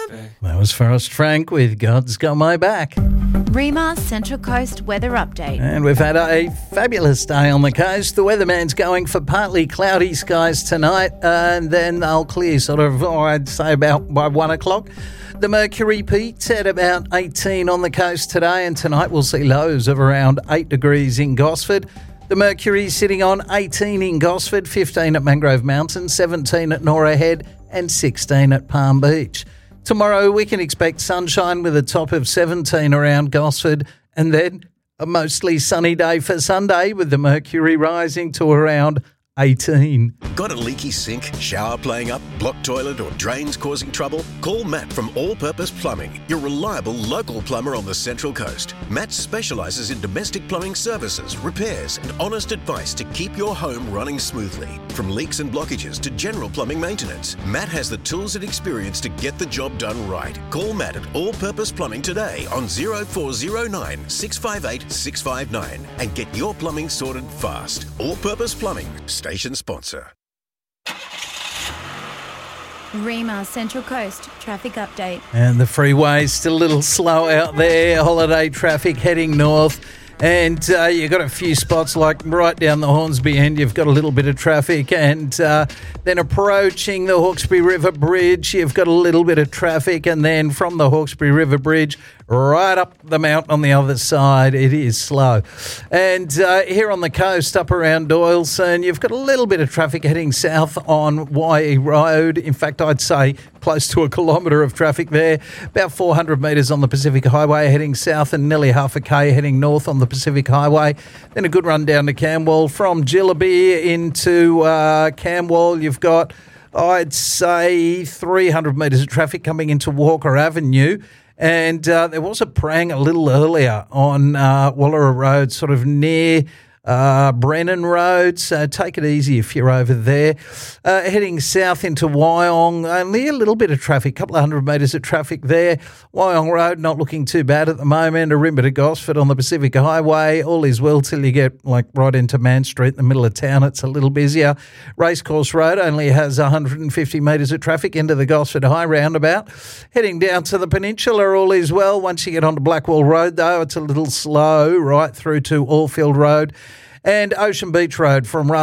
That was Forrest Frank with God's Got My Back. Rima Central Coast weather update. And we've had a fabulous day on the coast. The weatherman's going for partly cloudy skies tonight, and then they'll clear sort of, I'd say about by 1 o'clock. The mercury peaked at about 18 on the coast today, and tonight we'll see lows of around 8 degrees in Gosford. The mercury sitting on 18 in Gosford, 15 at Mangrove Mountain, 17 at Norah Head, and 16 at Palm Beach. Tomorrow we can expect sunshine with a top of 17 around Gosford, and then a mostly sunny day for Sunday with the mercury rising to around 18. Got a leaky sink, shower playing up, blocked toilet or drains causing trouble? Call Matt from All Purpose Plumbing, your reliable local plumber on the Central Coast. Matt specialises in domestic plumbing services, repairs and honest advice to keep your home running smoothly. From leaks and blockages to general plumbing maintenance, Matt has the tools and experience to get the job done right. Call Matt at All Purpose Plumbing today on 0409 658 659 and get your plumbing sorted fast. All Purpose Plumbing, station sponsor. Rima Central Coast traffic update. And the freeway's still a little slow out there. Holiday traffic heading north. And you've got a few spots like right down the Hornsby end, you've got a little bit of traffic. And then approaching the Hawkesbury River Bridge, you've got a little bit of traffic. And then from the Hawkesbury River Bridge right up the mountain on the other side, it is slow. And here on the coast, up around Doyleson, you've got a little bit of traffic heading south on YE Road. In fact, I'd say close to a kilometre of traffic there. About 400 metres on the Pacific Highway heading south and nearly half a K heading north on the Pacific Highway. Then a good run down to Camwell. From Jillaby into Camwell, you've got, I'd say, 300 metres of traffic coming into Walker Avenue. And there was a prang a little earlier on Wallara Road, sort of near Brennan Road, so take it easy if you're over there. Heading south into Wyong, only a little bit of traffic, a couple of hundred metres of traffic there. Wyong Road not looking too bad at the moment. Arimba to Gosford on the Pacific Highway, all is well till you get like right into Man Street in the middle of town. It's a little busier. Racecourse Road only has 150 metres of traffic into the Gosford High roundabout. Heading down to the Peninsula, all is well. Once you get onto Blackwall Road, though, it's a little slow right through to Allfield Road. And Ocean Beach Road from